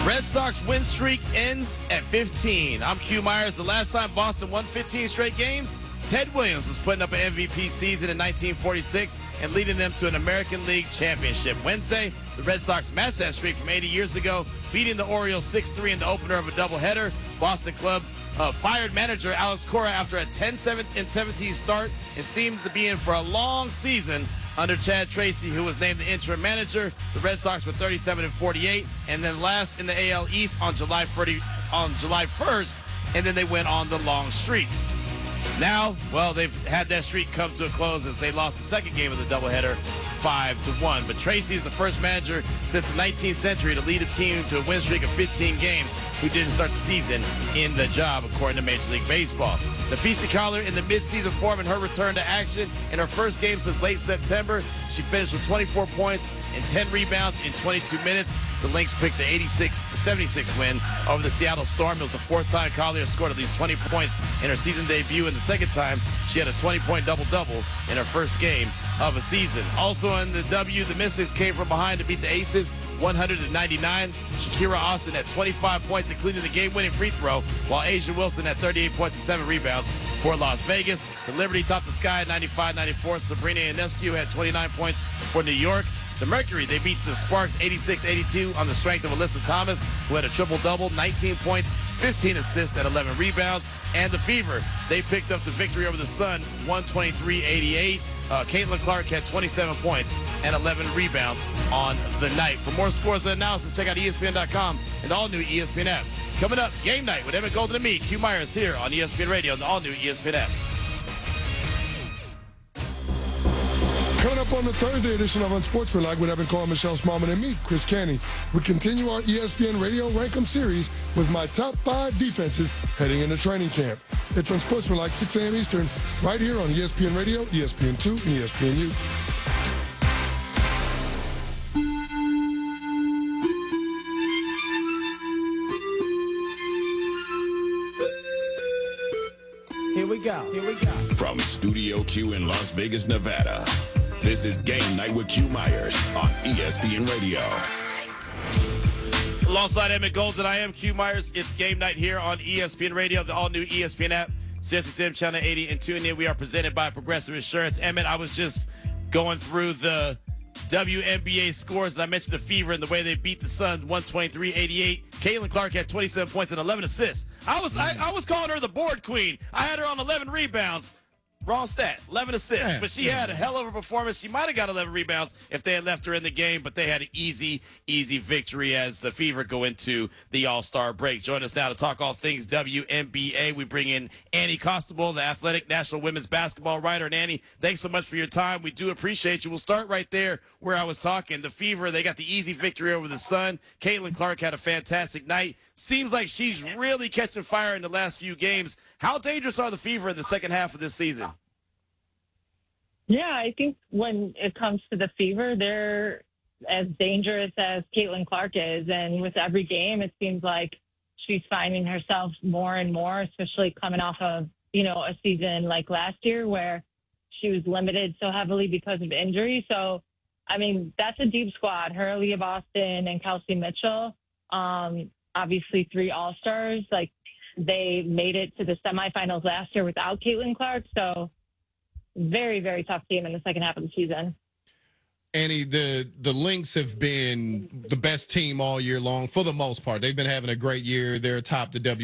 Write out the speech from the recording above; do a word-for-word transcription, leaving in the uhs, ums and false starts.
Red Sox win streak ends at fifteen. I'm Q Myers. The last time Boston won fifteen straight games, Ted Williams was putting up an M V P season in nineteen forty-six and leading them to an American League championship. Wednesday, the Red Sox matched that streak from eighty years ago, beating the Orioles six three in the opener of a doubleheader. Boston club uh, fired manager Alex Cora after a ten seventeen start and seemed to be in for a long season under Chad Tracy, who was named the interim manager. The Red Sox were thirty-seven and forty-eight, and then last in the A L East on July first, and then they went on the long streak. Now, well, they've had that streak come to a close as they lost the second game of the doubleheader, five to one. But Tracy is the first manager since the nineteenth century to lead a team to a win streak of fifteen games who didn't start the season in the job, according to Major League Baseball. The Feisty caller in the midseason form in her return to action in her first game since late September. She finished with twenty-four points and ten rebounds in twenty-two minutes. The Lynx picked the eighty-six seventy-six win over the Seattle Storm. It was the fourth time Collier scored at least twenty points in her season debut, and the second time she had a twenty-point double-double in her first game of a season. Also in the W, the Mystics came from behind to beat the Aces one hundred to ninety-nine. Shakira Austin had twenty-five points, including the game-winning free throw, while Asia Wilson had thirty-eight points and seven rebounds for Las Vegas. The Liberty topped the sky at ninety-five ninety-four. Sabrina Ionescu had twenty-nine points for New York. The Mercury, they beat the Sparks eighty-six eighty-two on the strength of Alyssa Thomas, who had a triple-double, nineteen points, fifteen assists, and eleven rebounds. And the Fever, they picked up the victory over the Sun, one twenty-three eighty-eight. Uh, Caitlin Clark had twenty-seven points and eleven rebounds on the night. For more scores and analysis, check out E S P N dot com and the all-new E S P N app. Coming up, Game Night with Emmett Golden and me, Q Myers, here on E S P N Radio and the all-new E S P N app. Coming up on the Thursday edition of Unsportsmanlike with Evan Carr, Michelle Smallman, and me, Chris Canty, we continue our E S P N Radio Rank-em series with my top five defenses heading into training camp. It's Unsportsmanlike, six a.m. Eastern, right here on E S P N Radio, E S P N two, and E S P N U. Here we go, here we go. From Studio Q in Las Vegas, Nevada, this is Game Night with Q Myers on E S P N Radio. Alongside Emmett Golden, I am Q Myers. It's Game Night here on E S P N Radio, the all-new E S P N app, SiriusXM Channel eighty, and tune in. We are presented by Progressive Insurance. Emmett, I was just going through the W N B A scores, and I mentioned the Fever and the way they beat the Suns, one twenty-three eighty-eight. Caitlin Clark had twenty-seven points and eleven assists. I was I, I was calling her the board queen. I had her on eleven rebounds. Wrong stat, eleven assists. Yeah, but she yeah. had a hell of a performance. She might have got eleven rebounds if they had left her in the game, but they had an easy, easy victory as the Fever go into the All-Star break. Join us now to talk all things W N B A. We bring in Annie Costabile, the Athletic National Women's Basketball writer. And Annie, thanks so much for your time. We do appreciate you. We'll start right there where I was talking. The Fever, they got the easy victory over the Sun. Caitlin Clark had a fantastic night. Seems like she's really catching fire in the last few games. How dangerous are the Fever in the second half of this season? Yeah, I think when it comes to the Fever, they're as dangerous as Caitlin Clark is. And with every game, it seems like she's finding herself more and more, especially coming off of, you know, a season like last year where she was limited so heavily because of injury. So, I mean, that's a deep squad. Her, Leah Boston, and Kelsey Mitchell. Um, obviously, three All-Stars. Like, they made it to the semifinals last year without Caitlin Clark. So, very, very tough team in the second half of the season. Annie, the, the Lynx have been the best team all year long for the most part. They've been having a great year. They're atop the W